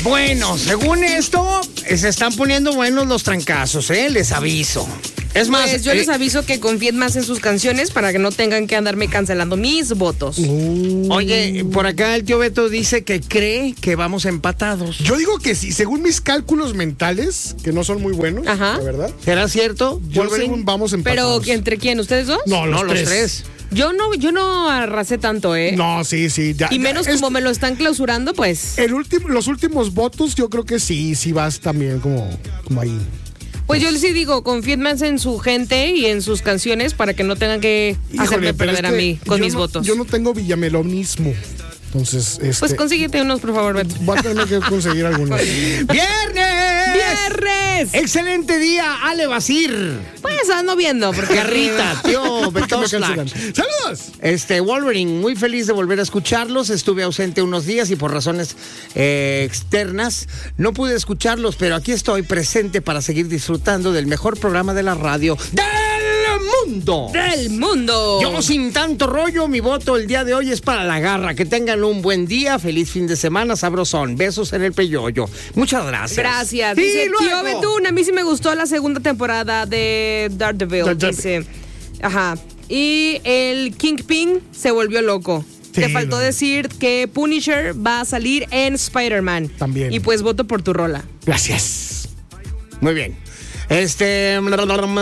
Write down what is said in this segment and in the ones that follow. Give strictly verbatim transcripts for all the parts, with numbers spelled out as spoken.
Bueno, según esto, se están poniendo buenos los trancazos, ¿eh? Les aviso. Es más, pues yo eh, les aviso que confíen más en sus canciones para que no tengan que andarme cancelando mis votos. Uh, Oye, por acá el tío Beto dice que cree que vamos empatados. Yo digo que sí, según mis cálculos mentales, que no son muy buenos, Ajá. la verdad. ¿Será cierto? Yo según vamos empatados. ¿Pero entre quién? ¿Ustedes dos? No, los, no, tres. los tres. Yo no, yo no arrasé tanto, ¿eh? No, sí, sí. Ya, y menos ya, como es, me lo están clausurando, pues. El último, los últimos votos, yo creo que sí, sí vas también como, como ahí. Pues yo sí digo, confíen más en su gente y en sus canciones para que no tengan que Híjole, hacerme perder es que a mí con mis no, votos. Yo no tengo villamelonismo. Entonces, este, pues consíguete unos, por favor, Beto. Voy a tener que conseguir algunos. ¡Viernes! ¡Viernes! ¡Excelente día, Ale Basir! Pues ando viendo, porque Carrita, tío, Beto. ¡Saludos! Este, Wolverine, muy feliz de volver a escucharlos. Estuve ausente unos días y por razones eh, externas no pude escucharlos, pero aquí estoy presente para seguir disfrutando del mejor programa de la radio del mundo. ¡Del mundo! Yo sin tanto rollo, mi voto el día de hoy es para La Garra. Que tengan un buen día, feliz fin de semana, sabrosón. Besos en el peyoyo. Muchas gracias. Gracias. Y Dice, luego, tío Betún, a mí sí me gustó la segunda temporada de Daredevil. Daredevil. Dice, ajá. Y el Kingpin se volvió loco. Sí, Te faltó no. decir que Punisher va a salir en Spider-Man. También. Y pues voto por tu rola. Gracias. Muy bien. Este. Hello,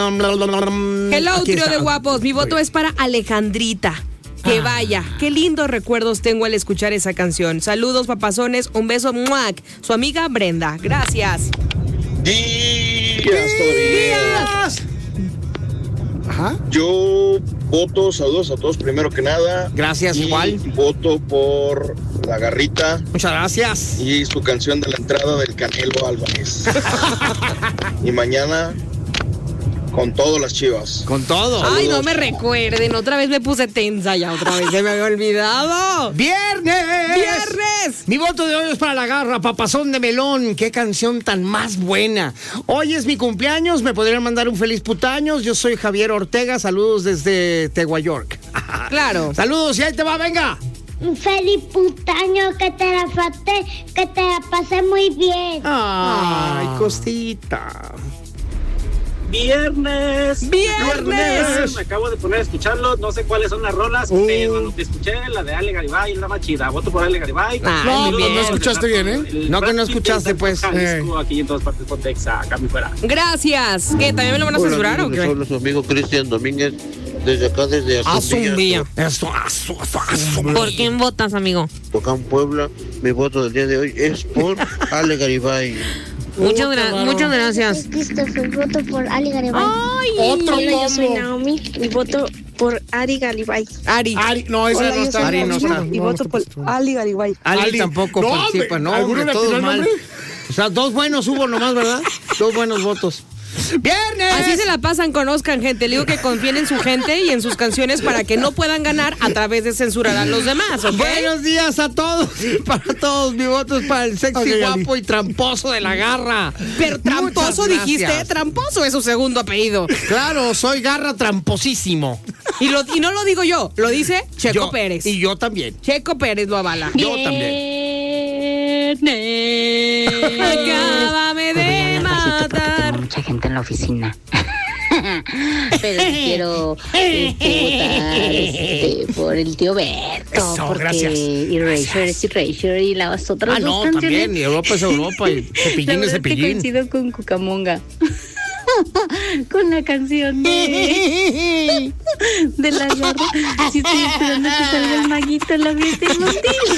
Aquí trío está. de guapos. Mi voto es para Alejandrita. Que Ah. vaya, qué lindos recuerdos tengo al escuchar esa canción. Saludos, papazones, un beso, muac. Su amiga Brenda. Gracias. Días todavía. Días. Ajá. Yo voto, saludos a todos primero que nada. Gracias, y igual. Voto por La Garrita Muchas gracias. y su canción de la entrada del Canelo Álvarez. Y mañana con todas las Chivas. Con todo. Ay, no me recuerden. Otra vez me puse tensa ya. Otra vez se me había olvidado. ¡Viernes! ¡Viernes! Mi voto de hoy es para La Garra, Papazón de Melón. ¡Qué canción tan más buena! Hoy es mi cumpleaños, me podrían mandar un feliz putaños. Yo soy Javier Ortega, saludos desde Tegua York. Claro. Saludos y ahí te va, venga. Un feliz putaño, que te la fate, que te la pasé muy bien. Ay, cosita. Viernes. Viernes. Me acabo de poner a escucharlo. No sé cuáles son las rolas, Uh. pero lo que escuché, la de Ale Garibay, es la más chida. Voto por Ale Garibay. Ay, No, muy pues bien. no escuchaste bien, ¿eh? El No, que no Brad Pitt escuchaste, está pues. en Jalisco, Eh. aquí en todas partes con Texas, acá mi fuera. Gracias. ¿Qué? ¿También me lo van a censurar o qué? Hola, su amigo Cristian Domínguez, desde acá, desde Azumbilla. Eso, asu, asu, asu. ¿Por quién votas, amigo? Tocán, Puebla. Mi voto del día de hoy es por Ale Garibay. Muchas, gra- muchas gracias. Christopher, voto por Ali Garibay. Ay, Otro Hola, yo soy combo. Naomi y voto por Ari Garibay. Ari. Ari, no, esa Hola, no yo está. soy Ari no Naomi está. y No, voto no por está. Ali Garibay. Ali, Ali. tampoco No, participa, me- no, ¿alguno hombre, le todos tiró el mal. nombre? O sea, dos buenos hubo nomás, ¿verdad? Dos buenos votos. ¡Viernes! Así se la pasan, conozcan gente. Le digo que confíen en su gente y en sus canciones para que no puedan ganar a través de censurar a los demás, ¿ok? Buenos días a todos y para todos. Mi voto es para el sexy, Ok, guapo Ali. y tramposo de La Garra. Pero tramposo Muchas dijiste, gracias. tramposo es su segundo apellido. Claro, soy Garra tramposísimo. Y, lo, y no lo digo yo, lo dice Checo Yo- Pérez. Y yo también. Checo Pérez lo avala. Yo también. Acábame de matar. Mucha gente en la oficina. Pero sí quiero este, votar este, por el tío Berto. Eso, porque gracias. Erasure es Erasure y las otras Ah, dos no, canciones. también. Y Europa es Europa y La Cepillín es verdad es que Cepillín. coincido con Cucamonga. Con la canción de, de La Garra. Sí, estoy esperando que salga el maguito la fiesta infantil.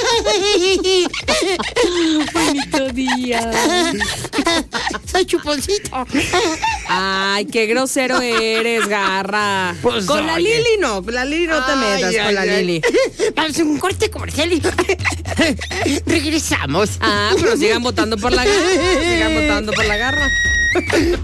Bonito día. Soy chuponcito. Ay, qué grosero eres, Garra. Pues, con la oye. Lili no, con la Lili no te Ay, metas ay, con la ay. Lili. Vamos a un corte comercial y regresamos. Ah, pero sigan votando por la Garra. Sigan votando por la Garra.